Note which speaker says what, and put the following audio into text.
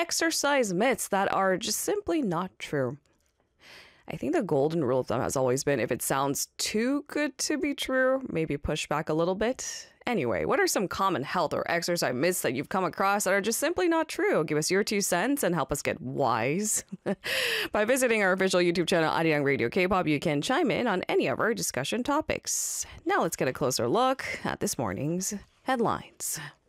Speaker 1: exercise myths that are just simply not true. I think the golden rule of thumb has always been if it sounds too good to be true, maybe push back a little bit. Anyway, what are some common health or exercise myths that you've come across that are just simply not true? Give us your 2 cents and help us get wise. By visiting our official YouTube channel, Arirang Radio K-pop, you can chime in on any of our discussion topics. Now let's get a closer look at this morning's headlines.